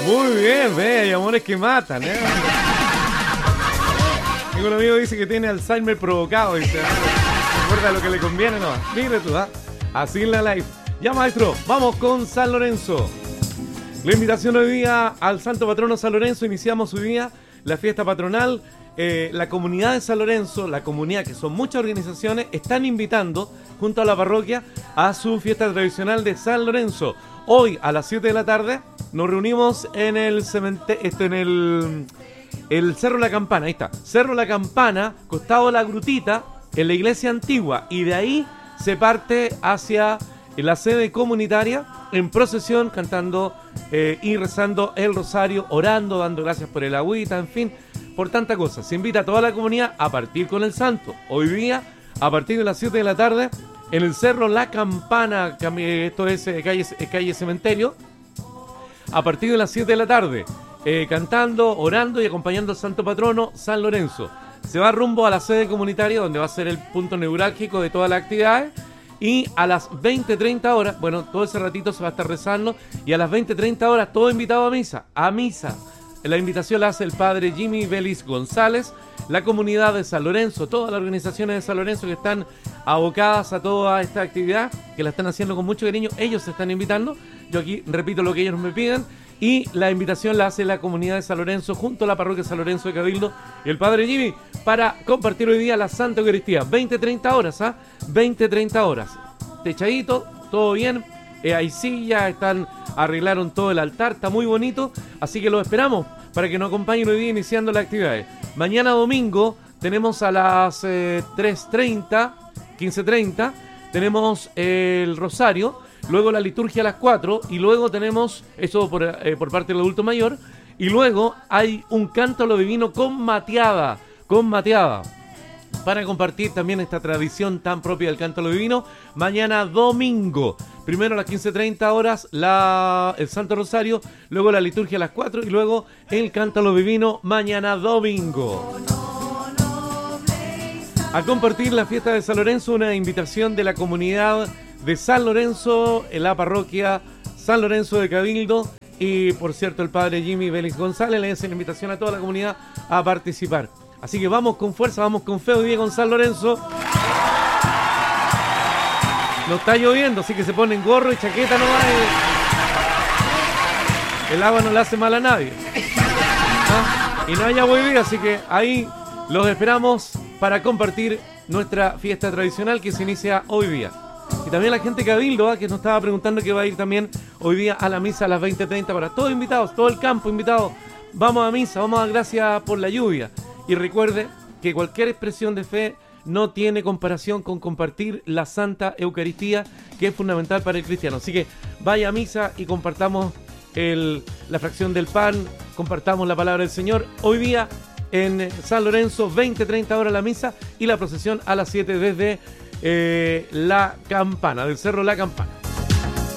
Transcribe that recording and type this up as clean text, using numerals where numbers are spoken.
Muy bien, ve, hay amores que matan, ¿eh? Un amigo dice que tiene Alzheimer provocado, dice. ¿Recuerda lo que le conviene? No, mire tú, ¿ah? Así en la live. Ya, maestro, vamos con San Lorenzo. La invitación hoy día al Santo Patrono San Lorenzo. Iniciamos hoy día la fiesta patronal. La comunidad de San Lorenzo, la comunidad, que son muchas organizaciones, están invitando junto a la parroquia a su fiesta tradicional de San Lorenzo. Hoy a las 7 de la tarde nos reunimos en el el Cerro La Campana. Ahí está, Cerro La Campana, costado La Grutita, en la iglesia antigua, y de ahí se parte hacia la sede comunitaria en procesión, cantando y rezando el rosario, orando, dando gracias por el agüita, en fin, por tanta cosa. Se invita a toda la comunidad a partir con el santo. Hoy día, a partir de las 7 de la tarde, en el Cerro La Campana, esto es calle Cementerio, a partir de las 7 de la tarde, cantando, orando y acompañando al santo patrono San Lorenzo. Se va rumbo a la sede comunitaria, donde va a ser el punto neurálgico de todas las actividades. Y a las 20:30 horas, bueno, todo ese ratito se va a estar rezando. Y a las 20:30 horas, todo invitado a misa. A misa. La invitación la hace el padre Jimmy Vélez González, la comunidad de San Lorenzo, todas las organizaciones de San Lorenzo que están abocadas a toda esta actividad, que la están haciendo con mucho cariño. Ellos se están invitando. Yo aquí repito lo que ellos me piden. Y la invitación la hace la comunidad de San Lorenzo junto a la parroquia San Lorenzo de Cabildo y el padre Jimmy para compartir hoy día la Santa Eucaristía. 20:30 horas, ¿ah? 20:30 horas. Techadito, todo bien. Hay sillas, arreglaron todo el altar, está muy bonito. Así que los esperamos para que nos acompañen hoy día iniciando las actividades. Mañana domingo tenemos a las 3:30, 15:30, tenemos el rosario. Luego la liturgia a las 4 y luego tenemos, eso por parte del adulto mayor, y luego hay un canto a lo divino con mateada, para compartir también esta tradición tan propia del canto a lo divino. Mañana domingo, primero a las 15:30 horas el Santo Rosario, luego la liturgia a las 4 y luego el canto a lo divino mañana domingo. A compartir la fiesta de San Lorenzo, una invitación de la comunidad de San Lorenzo, en la parroquia San Lorenzo de Cabildo, y por cierto el padre Jimmy Vélez González le hace la invitación a toda la comunidad a participar. Así que vamos con fuerza, vamos con fe hoy día con San Lorenzo. No está lloviendo, así que se ponen gorro y chaqueta nomás. El agua no le hace mal a nadie. ¿Ah? Y no hay agua hoy día, así que ahí los esperamos para compartir nuestra fiesta tradicional que se inicia hoy día. Y también la gente de Cabildo, que nos estaba preguntando, que va a ir también hoy día a la misa a las 20:30 para todos invitados, todo el campo invitado. Vamos a misa, vamos a dar gracias por la lluvia. Y recuerde que cualquier expresión de fe no tiene comparación con compartir la Santa Eucaristía, que es fundamental para el cristiano. Así que vaya a misa y compartamos la fracción del pan, compartamos la palabra del Señor. Hoy día en San Lorenzo, 20:30 horas la misa y la procesión a las 7 desde La Campana, del Cerro La Campana.